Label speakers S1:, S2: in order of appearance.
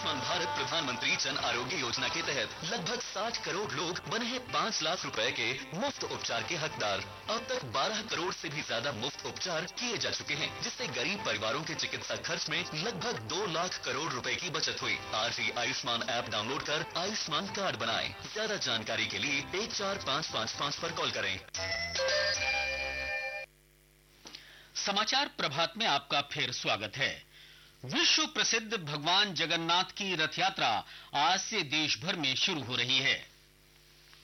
S1: आयुष्मान भारत प्रधानमंत्री जन आरोग्य योजना के तहत लगभग 60 करोड़ लोग बने हैं 5 लाख रुपए के मुफ्त उपचार के हकदार। अब तक 12 करोड़ से भी ज्यादा मुफ्त उपचार किए जा चुके हैं, जिससे गरीब परिवारों के चिकित्सा खर्च में लगभग 2 लाख करोड़ रुपए की बचत हुई। आज ही आयुष्मान ऐप डाउनलोड कर आयुष्मान कार्ड बनाएं। ज्यादा जानकारी के लिए 14555 पर कॉल करें।
S2: समाचार प्रभात में आपका फिर स्वागत है। विश्व प्रसिद्ध भगवान जगन्नाथ की रथ यात्रा आज से देश भर में शुरू हो रही है।